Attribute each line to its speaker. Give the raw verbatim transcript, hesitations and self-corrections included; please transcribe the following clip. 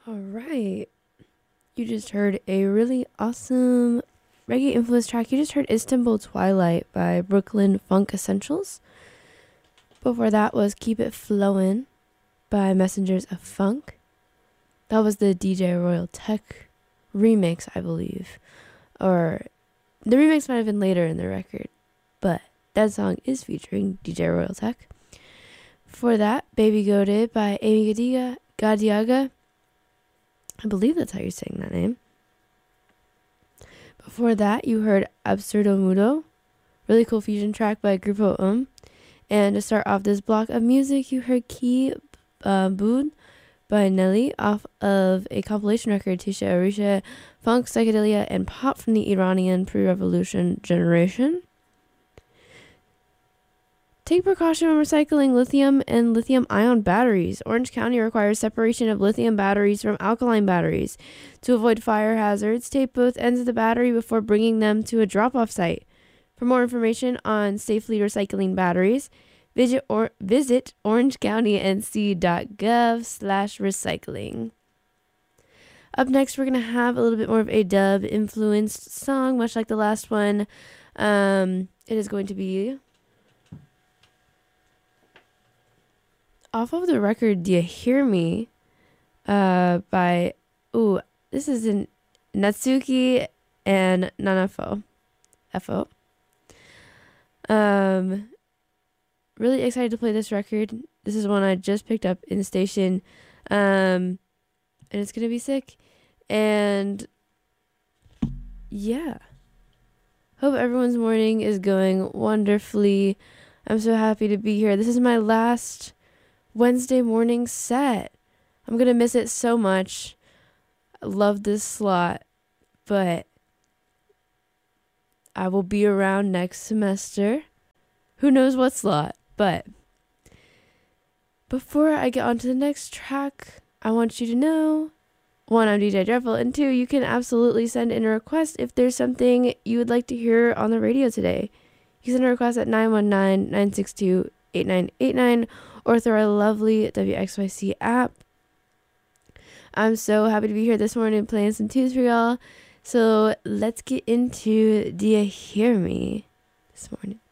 Speaker 1: All right. You just heard a really awesome reggae influence track. You just heard Istanbul Twilight by Brooklyn Funk Essentials. Before that was Keep It Flowin' by Messengers of Funk. That was the D J Royal Tech remix, I believe. Or the remix might have been later in the record, but that song is featuring D J Royal Tech. For that, Baby Goated by Amy Gadiga, Gadiaga. I believe that's how you're saying that name. Before that, you heard Absurdo Mudo, really cool fusion track by Grupo Um. And to start off this block of music, you heard Ki uh, Bood by Nelly off of a compilation record, Tisha Arisha, Funk, Psychedelia, and Pop from the Iranian pre-revolution generation. Take precaution when recycling lithium and lithium-ion batteries. Orange County requires separation of lithium batteries from alkaline batteries. To avoid fire hazards, tape both ends of the battery before bringing them to a drop-off site. For more information on safely recycling batteries, visit, or, visit orangecounty.nc.gov slash recycling. Up next, we're going to have a little bit more of a dub-influenced song, much like the last one. Um, it is going to be off of the record Do You Hear Me uh, by, ooh, this is in Natsuki and Nanafo. F O. Um, really excited to play this record. This is one I just picked up in the station. Um, and it's going to be sick. And yeah. Hope everyone's morning is going wonderfully. I'm so happy to be here. This is my last Wednesday morning set. I'm going to miss it so much. I love this slot, but I will be around next semester. Who knows what slot, but before I get on to the next track, I want you to know, one, I'm D J Dreadful, and two, you can absolutely send in a request if there's something you would like to hear on the radio today. You can send a request at nine one nine, nine six two, eight nine eight nine or through our lovely W X Y C app. I'm so happy to be here this morning playing some tunes for y'all. So let's get into Do You Hear Me this morning.